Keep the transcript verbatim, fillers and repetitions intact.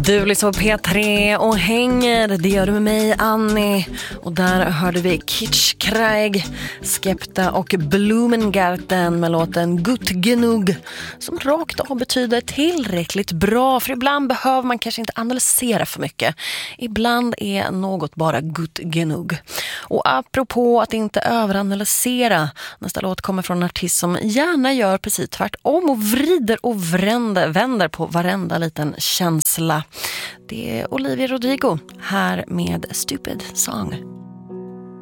Du lyssnar på P tre och hänger, det gör du med mig, Annie. Och där hörde vi Kitsch Kreig, Skepta och Blumengarten med låten Gut genug, som rakt av betyder tillräckligt bra. För ibland behöver man kanske inte analysera för mycket. Ibland är något bara gut genug. Och apropå att inte överanalysera, nästa låt kommer från en artist som gärna gör precis tvärtom och vrider och vänder, vänder på varenda liten känsla. Det är Olivia Rodrigo här med Stupid Song.